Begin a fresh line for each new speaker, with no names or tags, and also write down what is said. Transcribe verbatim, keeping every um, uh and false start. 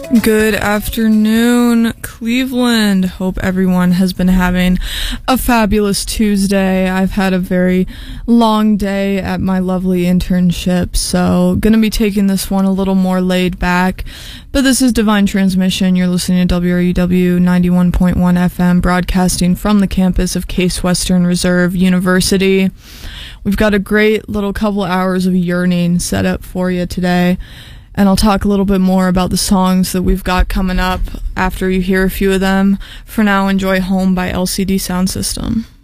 Good afternoon, Cleveland. Hope everyone has been having a fabulous Tuesday. I've had a very long day at my lovely internship, so gonna be taking this one a little more laid back. But this is Divine Transmission. You're listening to W R U W ninety-one point one F M, broadcasting from the campus of Case Western Reserve University. We've got a great little couple hours of yearning set up for you today. And I'll talk a little bit more about the songs that we've got coming up after you hear a few of them. For now, enjoy Home by L C D Sound System.